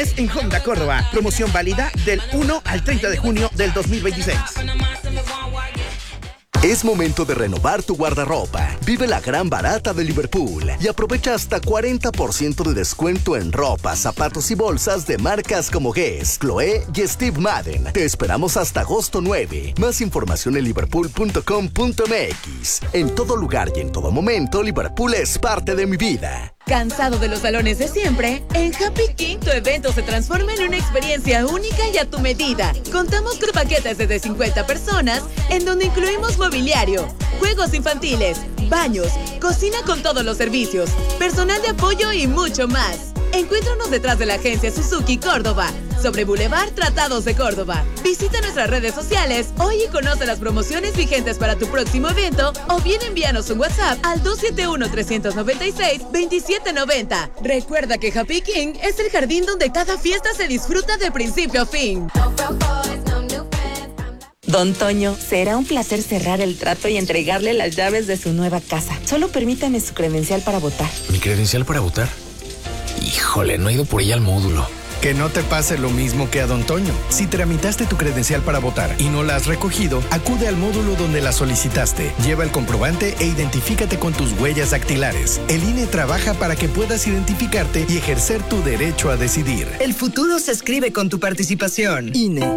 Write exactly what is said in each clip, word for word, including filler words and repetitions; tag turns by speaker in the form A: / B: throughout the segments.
A: salones en Honda Córdoba. Promoción válida del uno al treinta de junio del dos mil veintiséis.
B: Es momento de renovar tu guardarropa. Vive la gran barata de Liverpool y aprovecha hasta cuarenta por ciento de descuento en ropa, zapatos y bolsas de marcas como Guess, Chloé y Steve Madden. Te esperamos hasta agosto nueve. Más información en liverpool punto com punto m x. En todo lugar y en todo momento, Liverpool es parte de mi vida.
C: ¿Cansado de los salones de siempre? En Happy King tu evento se transforma en una experiencia única y a tu medida. Contamos con paquetes desde cincuenta personas, en donde incluimos mobiliario, juegos infantiles, baños, cocina con todos los servicios, personal de apoyo y mucho más. Encuéntranos detrás de la agencia Suzuki Córdoba, sobre Boulevard Tratados de Córdoba. Visita nuestras redes sociales hoy y conoce las promociones vigentes para tu próximo evento, o bien envíanos un WhatsApp al dos siete uno, tres nueve seis, dos siete nueve cero. Recuerda que Happy King es el jardín donde cada fiesta se disfruta de principio a fin.
D: Don Toño, será un placer cerrar el trato y entregarle las llaves de su nueva casa. Solo permítame su credencial para votar.
E: ¿Mi credencial para votar? Híjole, no he ido por ella al módulo.
F: Que no te pase lo mismo que a Don Toño. Si tramitaste tu credencial para votar y no la has recogido, acude al módulo donde la solicitaste. Lleva el comprobante e identifícate con tus huellas dactilares. El I N E trabaja para que puedas identificarte y ejercer tu derecho a decidir.
G: El futuro se escribe con tu participación. I N E.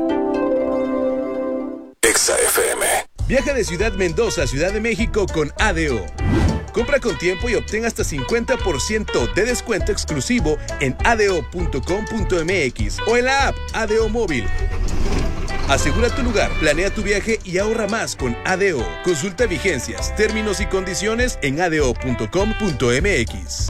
H: Exa F M.
I: Viaja de Ciudad Mendoza a Ciudad de México con A D O. Compra con tiempo y obtén hasta cincuenta por ciento de descuento exclusivo en a d o punto com punto m x o en la app A D O Móvil. Asegura tu lugar, planea tu viaje y ahorra más con A D O. Consulta vigencias, términos y condiciones en a d o punto com punto m x.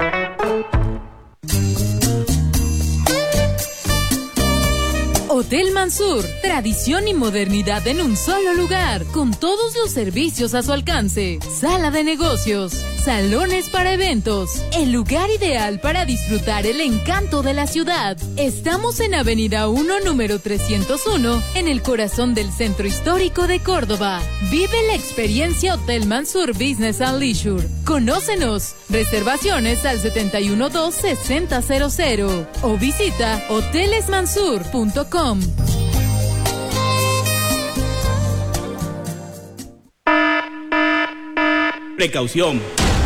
J: Hotel Mansur, tradición y modernidad en un solo lugar, con todos los servicios a su alcance. Sala de negocios, salones para eventos, el lugar ideal para disfrutar el encanto de la ciudad. Estamos en Avenida uno, número trescientos uno, en el corazón del Centro Histórico de Córdoba. Vive la experiencia Hotel Mansur Business and Leisure. Conócenos. Reservaciones al setenta y uno dos, sesenta cero cero o visita hoteles mansur punto com.
K: Precaución.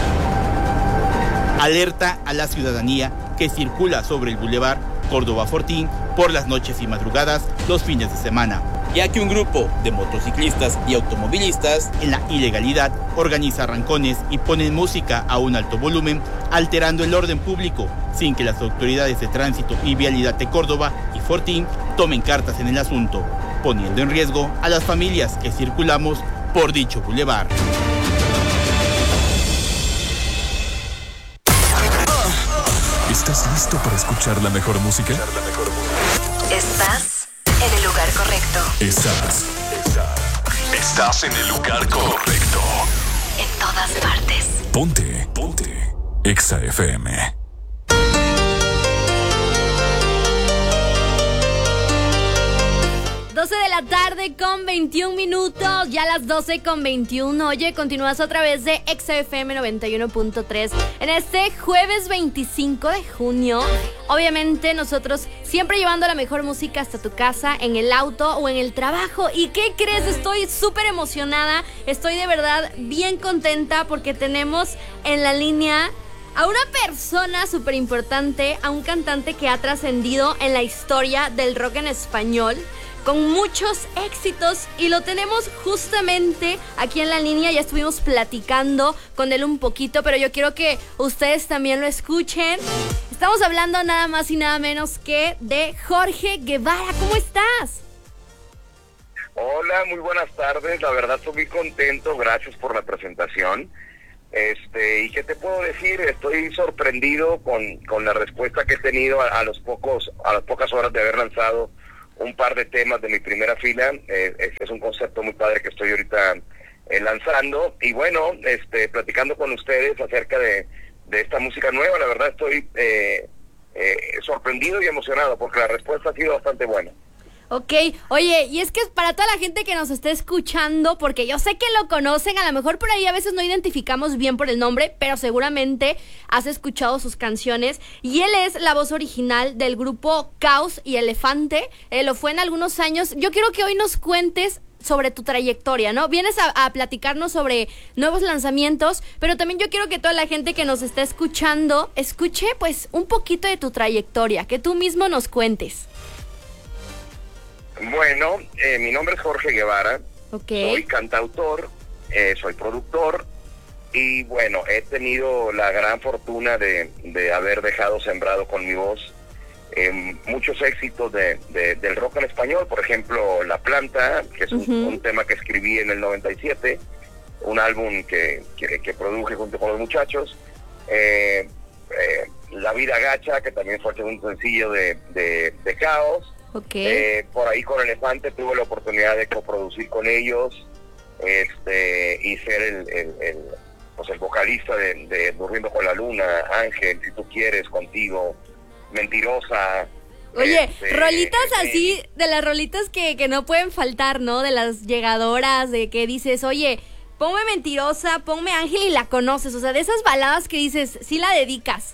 K: Alerta a la ciudadanía que circula sobre el Boulevard Córdoba Fortín por las noches y madrugadas los fines de semana, ya que un grupo de motociclistas y automovilistas en la ilegalidad organiza arrancones y ponen música a un alto volumen, alterando el orden público, sin que las autoridades de tránsito y vialidad de Córdoba y Fortín tomen cartas en el asunto, poniendo en riesgo a las familias que circulamos por dicho bulevar.
H: ¿Estás listo para escuchar la mejor música?
L: Estás en el lugar correcto.
H: Estás. Estás en el lugar correcto.
L: En todas partes.
H: Ponte. Ponte. Exa F M.
M: doce de la tarde con veintiún minutos, ya las doce con veintiuno. Oye, continúas a través de Exa F M noventa y uno punto tres en este jueves veinticinco de junio. Obviamente nosotros siempre llevando la mejor música hasta tu casa, en el auto o en el trabajo. ¿Y qué crees? Estoy súper emocionada, estoy de verdad bien contenta porque tenemos en la línea a una persona súper importante, a un cantante que ha trascendido en la historia del rock en español, con muchos éxitos, y lo tenemos justamente aquí en la línea. Ya estuvimos platicando con él un poquito, pero yo quiero que ustedes también lo escuchen. Estamos hablando nada más y nada menos que de Jorge Guevara. ¿Cómo estás?
N: Hola, muy buenas tardes. La verdad estoy muy contento, gracias por la presentación. Este, y qué te puedo decir, estoy sorprendido con, con la respuesta que he tenido a, a los pocos, a las pocas horas de haber lanzado un par de temas de mi primera fila. Eh, este es un concepto muy padre que estoy ahorita eh, lanzando, y bueno, este, platicando con ustedes acerca de, de esta música nueva. La verdad estoy eh, eh, sorprendido y emocionado porque la respuesta ha sido bastante buena.
M: Ok, oye, y es que para toda la gente que nos esté escuchando, porque yo sé que lo conocen, a lo mejor por ahí a veces no identificamos bien por el nombre, pero seguramente has escuchado sus canciones, y él es la voz original del grupo Caos y Elefante, eh, lo fue en algunos años. Yo quiero que hoy nos cuentes sobre tu trayectoria, ¿no? Vienes a, a platicarnos sobre nuevos lanzamientos, pero también yo quiero que toda la gente que nos está escuchando escuche pues un poquito de tu trayectoria, que tú mismo nos cuentes.
N: Bueno, eh, mi nombre es Jorge Guevara,
M: okay.
N: Soy cantautor, eh, soy productor y bueno, he tenido la gran fortuna de, de haber dejado sembrado con mi voz eh, muchos éxitos de, de, del rock en español, por ejemplo, La Planta, que es un, uh-huh. un tema que escribí en el noventa y siete, un álbum que, que, que produje junto con los muchachos, eh, eh, La Vida Gacha, que también fue un sencillo de, de, de Caos.
M: Okay.
N: Eh, por ahí con Elefante tuve la oportunidad de coproducir con ellos este y ser el, el, el, pues el vocalista de, de Durmiendo con la Luna, Ángel, Si Tú Quieres, Contigo, Mentirosa.
M: Oye,
N: este,
M: rolitas
N: eh,
M: así, de las rolitas que, que no pueden faltar, ¿no? De las llegadoras, de que dices, oye, ponme Mentirosa, ponme Ángel y la conoces, o sea, de esas baladas que dices, sí la dedicas.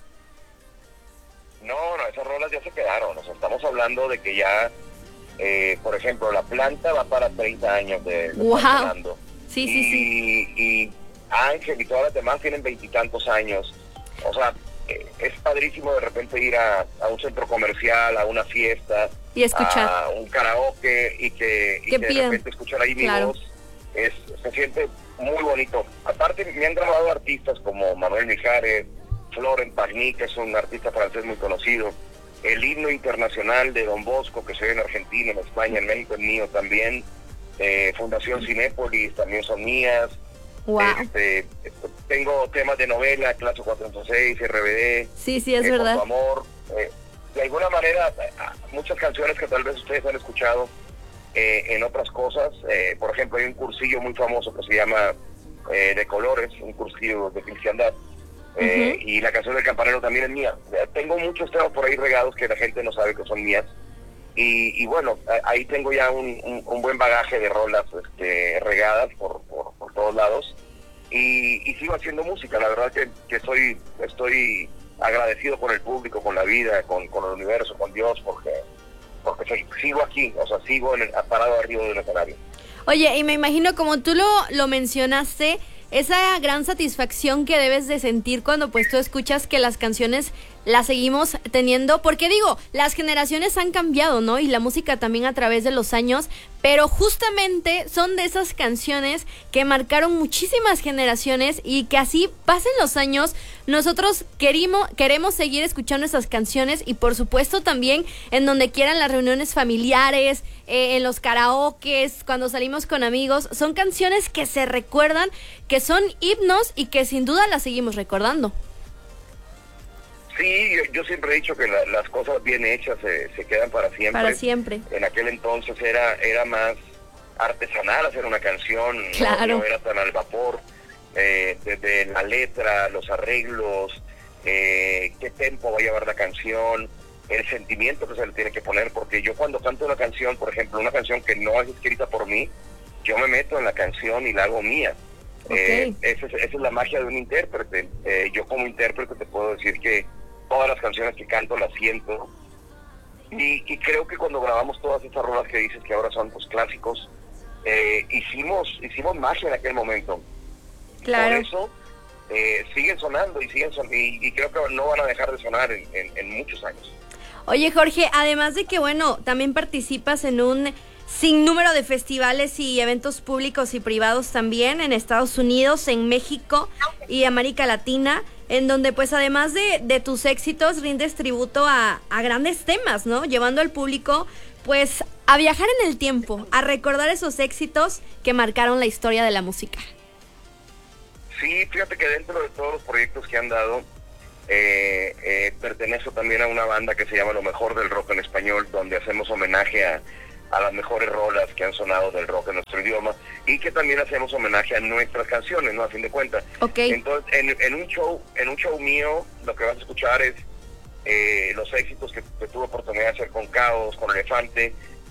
N: No, no, esas rolas ya se quedaron. O sea, estamos hablando de que ya, eh, por ejemplo, La Planta va para treinta años de, de
M: wow.
N: estar sonando.
M: Sí,
N: y,
M: sí, sí.
N: Y Ángel y todas las demás tienen veintitantos años. O sea, eh, es padrísimo de repente ir a, a un centro comercial, a una fiesta,
M: y escuchar.
N: a un karaoke y que, y que de repente escuchar ahí mi
M: claro.
N: voz. Es, se siente muy bonito. Aparte, me han grabado artistas como Manuel Mijares, Florent Pagny, que es un artista francés muy conocido, el himno internacional de Don Bosco, que se ve en Argentina, en España, en México es mío también, eh, Fundación Cinépolis también son mías,
M: wow.
N: este, tengo temas de novela, Clase cuatrocientos seis, R B D,
M: sí, sí, es
N: eh,
M: verdad.
N: Por tu amor, eh, de alguna manera, muchas canciones que tal vez ustedes han escuchado eh, en otras cosas, eh, por ejemplo, hay un cursillo muy famoso que se llama eh, De Colores, un cursillo de cristiandad, Eh, uh-huh. y la canción del campanero también es mía. Tengo muchos temas por ahí regados que la gente no sabe que son mías y, y bueno, ahí tengo ya un, un, un buen bagaje de rolas este, regadas por, por, por todos lados y, y sigo haciendo música. La verdad que, que soy, estoy agradecido con el público, con la vida, con, con el universo, con Dios, porque porque soy, sigo aquí, o sea, sigo en el, parado arriba de un escenario.
M: Oye, y me imagino como tú lo, lo mencionaste, esa gran satisfacción que debes de sentir cuando pues tú escuchas que las canciones las seguimos teniendo, porque digo, las generaciones han cambiado, ¿no? Y la música también a través de los años, pero justamente son de esas canciones que marcaron muchísimas generaciones y que así pasen los años, nosotros queremos, queremos seguir escuchando esas canciones y por supuesto también en donde quieran las reuniones familiares, eh, en los karaokes, cuando salimos con amigos, son canciones que se recuerdan, que son himnos y que sin duda las seguimos recordando.
N: Sí, yo, yo siempre he dicho que la, las cosas bien hechas se, se quedan para siempre.
M: Para siempre.
N: En aquel entonces era era más artesanal hacer una canción,
M: claro.
N: no, no era tan al vapor, eh, desde la letra, los arreglos, eh, qué tempo va a llevar la canción, el sentimiento que se le tiene que poner, porque yo cuando canto una canción, por ejemplo, una canción que no es escrita por mí, yo me meto en la canción y la hago mía.
M: Okay.
N: Eh, esa, es, esa es la magia de un intérprete. Eh, yo como intérprete te puedo decir que todas las canciones que canto las siento y, y creo que cuando grabamos todas esas rolas que dices que ahora son pues clásicos, eh, hicimos hicimos magia en aquel momento.
M: Claro.
N: Por eso eh, siguen sonando y siguen son y, y creo que no van a dejar de sonar en, en, en muchos años.
M: Oye Jorge, además de que bueno, también participas en un sinnúmero de festivales y eventos públicos y privados también en Estados Unidos, en México y América Latina, en donde pues además de, de tus éxitos rindes tributo a, a grandes temas, ¿no? Llevando al público pues a viajar en el tiempo, a recordar esos éxitos que marcaron la historia de la música.
N: Sí, fíjate que dentro de todos los proyectos que han dado, eh, eh, pertenezco también a una banda que se llama Lo Mejor del Rock en Español, donde hacemos homenaje a a las mejores rolas que han sonado del rock en nuestro idioma y que también hacemos homenaje a nuestras canciones, ¿no? A fin de cuentas.
M: Okay.
N: Entonces, en, en un show, en un show mío, lo que vas a escuchar es eh, los éxitos que, que tuve oportunidad de hacer con Caos, con Elefante,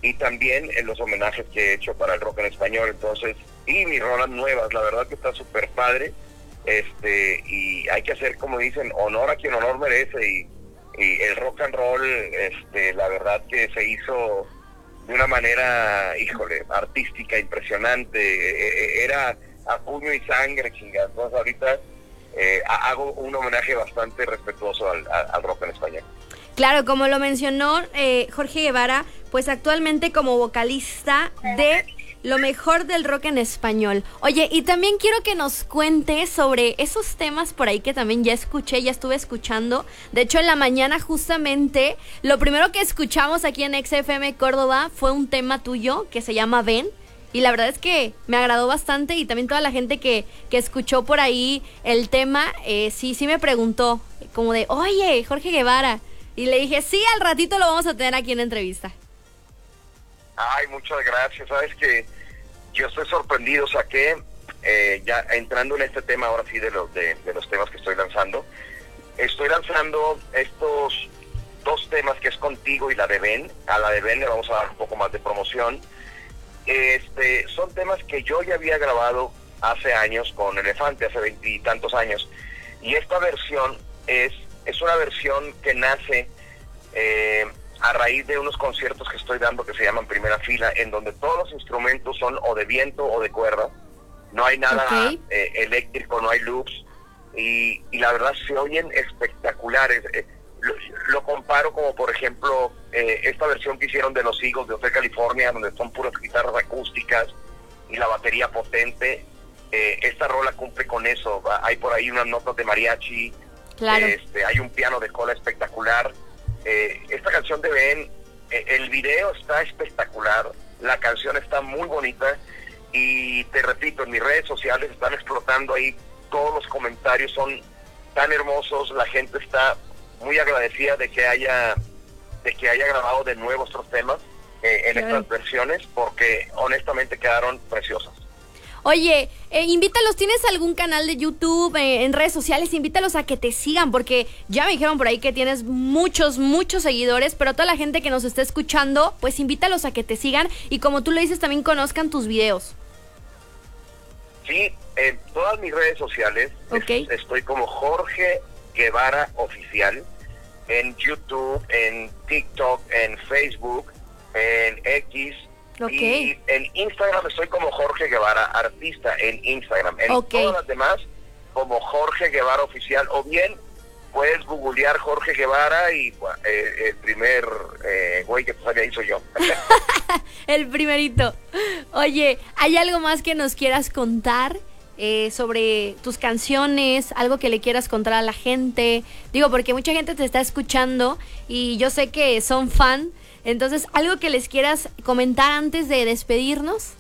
N: y también en los homenajes que he hecho para el rock en español, entonces, y mis rolas nuevas, la verdad que está súper padre, este, y hay que hacer, como dicen, honor a quien honor merece, y, y el rock and roll, este, la verdad que se hizo de una manera, híjole, artística, impresionante, era a puño y sangre, chingados. Entonces ahorita eh, hago un homenaje bastante respetuoso al, al, al rock en español.
M: Claro, como lo mencionó eh, Jorge Guevara, pues actualmente como vocalista de lo mejor del rock en español. Oye, y también quiero que nos cuentes sobre esos temas por ahí que también ya escuché, ya estuve escuchando. De hecho, en la mañana justamente, lo primero que escuchamos aquí en X F M Córdoba fue un tema tuyo que se llama Ven. Y la verdad es que me agradó bastante, y también toda la gente que, que escuchó por ahí el tema, eh, sí, sí me preguntó, como de, oye, Jorge Guevara. Y le dije, sí, al ratito lo vamos a tener aquí en entrevista.
N: Ay, muchas gracias. Sabes que yo estoy sorprendido, saqué, eh, ya entrando en este tema ahora sí de los, de, de los temas que estoy lanzando, estoy lanzando estos dos temas que es Contigo y la de Ben. A la de Ben le vamos a dar un poco más de promoción. Este, son temas que yo ya había grabado hace años con Elefante, hace veintitantos años, y esta versión es, es una versión que nace eh, a raíz de unos conciertos que estoy dando que se llaman Primera Fila, en donde todos los instrumentos son o de viento o de cuerda, no hay nada okay. eh, eléctrico, no hay loops, y, y la verdad se oyen espectaculares. eh, Lo, lo comparo como por ejemplo eh, esta versión que hicieron de Los Eagles de Hotel California, donde son puras guitarras acústicas y la batería potente. Eh, esta rola cumple con eso. Hay por ahí unas notas de mariachi, claro. este, hay un piano de cola espectacular. Eh, esta canción de Ben, eh, el video está espectacular, la canción está muy bonita, y te repito, en mis redes sociales están explotando ahí, todos los comentarios son tan hermosos, la gente está muy agradecida de que haya de que haya grabado de nuevo estos temas eh, en claro. estas versiones, porque honestamente quedaron preciosas.
M: Oye, eh, invítalos, ¿tienes algún canal de YouTube, eh, en redes sociales? Invítalos a que te sigan, porque ya me dijeron por ahí que tienes muchos, muchos seguidores, pero toda la gente que nos está escuchando, pues invítalos a que te sigan, y como tú lo dices, también conozcan tus videos.
N: Sí, en todas mis redes sociales okay. es, estoy como Jorge Guevara Oficial, en YouTube, en TikTok, en Facebook, en X, okay. y en Instagram estoy como Jorge Guevara Artista, en Instagram. En okay. todas las demás como Jorge Guevara Oficial, o bien puedes googlear Jorge Guevara y eh, el primer eh, güey que te sale ahí soy yo.
M: El primerito. Oye, ¿hay algo más que nos quieras contar? Eh, sobre tus canciones, algo que le quieras contar a la gente, digo, porque mucha gente te está escuchando y yo sé que son fan, entonces algo que les quieras comentar antes de despedirnos.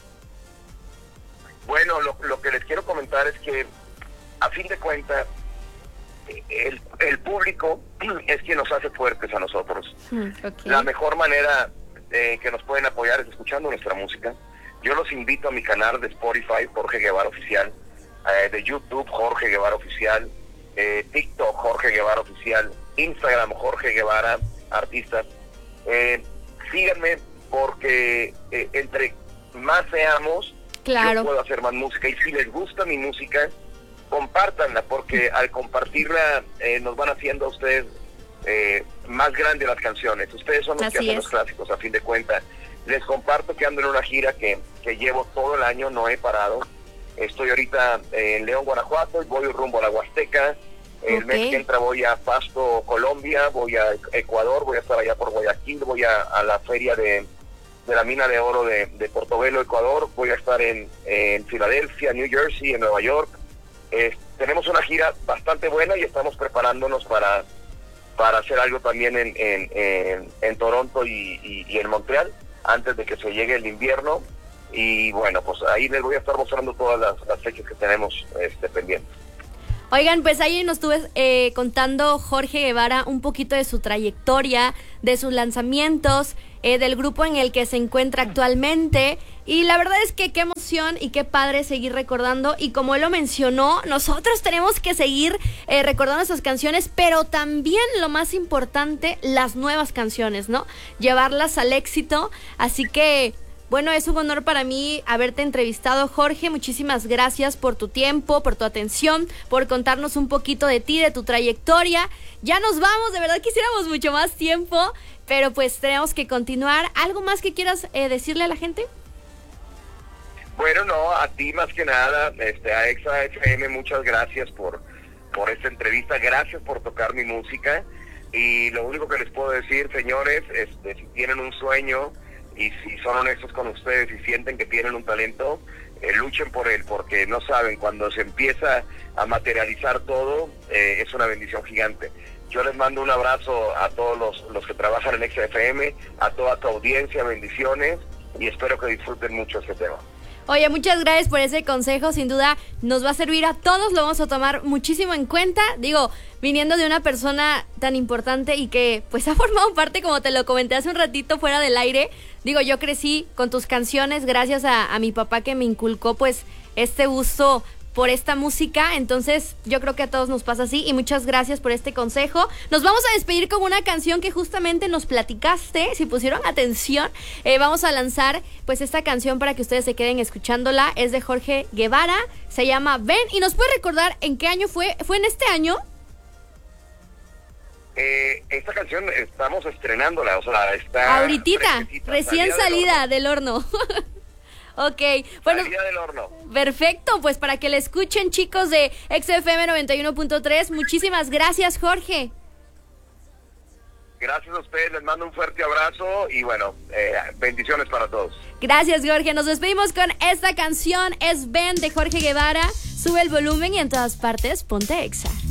N: Bueno, lo, lo que les quiero comentar es que a fin de cuentas el, el público es quien nos hace fuertes a nosotros. Mm, okay. La mejor manera eh, que nos pueden apoyar es escuchando nuestra música. Yo los invito a mi canal de Spotify, Jorge Guevara Oficial, eh, de YouTube, Jorge Guevara Oficial, eh, TikTok, Jorge Guevara Oficial, Instagram, Jorge Guevara Artista. Eh, síganme porque eh, entre más seamos, claro. yo puedo hacer más música. Y si les gusta mi música, compártanla, porque al compartirla eh, nos van haciendo a ustedes eh, más grandes las canciones. Ustedes son los Así que hacen es. los clásicos, a fin de cuentas. Les comparto que ando en una gira que, que llevo todo el año, no he parado. Estoy ahorita en León, Guanajuato, y voy rumbo a la Huasteca. El okay. mes que entra voy a Pasto, Colombia, voy a Ecuador, voy a estar allá por Guayaquil, voy a, a la feria de, de la mina de oro de, de Portobelo, Ecuador, voy a estar en, en Filadelfia, New Jersey, en Nueva York. Eh, tenemos una gira bastante buena y estamos preparándonos para, para hacer algo también en, en, en, en Toronto y, y, y en Montreal, antes de que se llegue el invierno. Y bueno, pues ahí les voy a estar mostrando todas las, las fechas que tenemos este, pendientes.
M: Oigan, pues ahí nos estuve eh, contando Jorge Guevara un poquito de su trayectoria, de sus lanzamientos, eh, del grupo en el que se encuentra actualmente. Y la verdad es que qué emoción y qué padre seguir recordando. Y como él lo mencionó, nosotros tenemos que seguir eh, recordando esas canciones, pero también lo más importante, las nuevas canciones, ¿no? Llevarlas al éxito. Así que, bueno, es un honor para mí haberte entrevistado, Jorge. Muchísimas gracias por tu tiempo, por tu atención, por contarnos un poquito de ti, de tu trayectoria. Ya nos vamos, de verdad quisiéramos mucho más tiempo, pero pues tenemos que continuar. ¿Algo más que quieras eh, decirle a la gente?
N: Bueno, no, a ti más que nada, este, a Exa F M, muchas gracias por, por esta entrevista, gracias por tocar mi música, y lo único que les puedo decir, señores, este, si tienen un sueño y si son honestos con ustedes y sienten que tienen un talento, eh, luchen por él, porque no saben, cuando se empieza a materializar todo, eh, es una bendición gigante. Yo les mando un abrazo a todos los, los que trabajan en Exa F M, a toda tu audiencia, bendiciones, y espero que disfruten mucho este tema.
M: Oye, muchas gracias por ese consejo, sin duda nos va a servir a todos, lo vamos a tomar muchísimo en cuenta, digo, viniendo de una persona tan importante y que pues ha formado parte, como te lo comenté hace un ratito fuera del aire, digo, yo crecí con tus canciones gracias a, a mi papá que me inculcó pues este gusto por esta música, entonces yo creo que a todos nos pasa así y muchas gracias por este consejo. Nos vamos a despedir con una canción que justamente nos platicaste, si pusieron atención, eh, vamos a lanzar pues esta canción para que ustedes se queden escuchándola, es de Jorge Guevara, se llama Ven, y nos puede recordar en qué año fue, ¿fue en este año?
N: Eh, esta canción estamos estrenándola, o sea, está...
M: Ahorita, recién salida del horno. Ok, bueno,
N: salida del horno.
M: Perfecto, pues para que le escuchen, chicos de Exa F M noventa y uno punto tres, muchísimas gracias, Jorge.
N: Gracias a ustedes, les mando un fuerte abrazo y bueno, eh, bendiciones para todos.
M: Gracias, Jorge, nos despedimos con esta canción, es Ven de Jorge Guevara, sube el volumen y en todas partes ponte Exa.